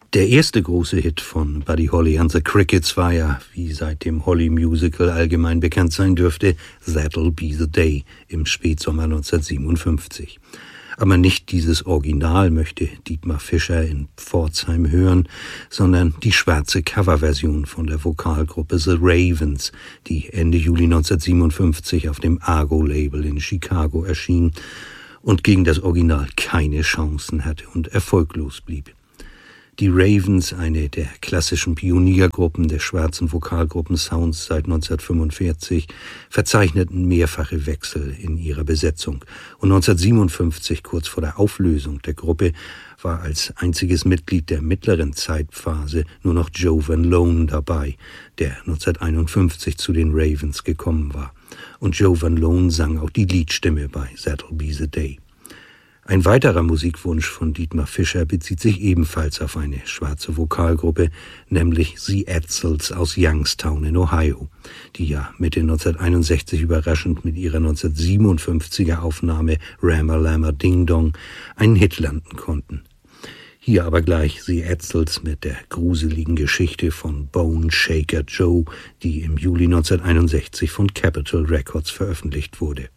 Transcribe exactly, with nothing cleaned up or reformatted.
Der erste große Hit von Buddy Holly and the Crickets war ja, wie seit dem Holly-Musical allgemein bekannt sein dürfte, That'll Be the Day im Spätsommer neunzehnhundertsiebenundfünfzig. Aber nicht dieses Original möchte Dietmar Fischer in Pforzheim hören, sondern die schwarze Coverversion von der Vokalgruppe The Ravens, die Ende Juli neunzehnhundertsiebenundfünfzig auf dem Argo-Label in Chicago erschien und gegen das Original keine Chancen hatte und erfolglos blieb. Die Ravens, eine der klassischen Pioniergruppen des schwarzen Vokalgruppen-Sounds seit neunzehnhundertfünfundvierzig, verzeichneten mehrfache Wechsel in ihrer Besetzung. Und neunzehnhundertsiebenundfünfzig, kurz vor der Auflösung der Gruppe, war als einziges Mitglied der mittleren Zeitphase nur noch Joe Van Loan dabei, der neunzehnhunderteinundfünfzig zu den Ravens gekommen war. Und Joe Van Loan sang auch die Liedstimme bei That'll Be the Day. Ein weiterer Musikwunsch von Dietmar Fischer bezieht sich ebenfalls auf eine schwarze Vokalgruppe, nämlich The Edsels aus Youngstown in Ohio, die ja Mitte neunzehnhunderteinundsechzig überraschend mit ihrer neunzehnhundertsiebenundfünfziger Aufnahme Rammer Lammer Ding Dong einen Hit landen konnten. Hier aber gleich The Edsels mit der gruseligen Geschichte von Bone Shaker Joe, die im Juli neunzehnhunderteinundsechzig von Capitol Records veröffentlicht wurde.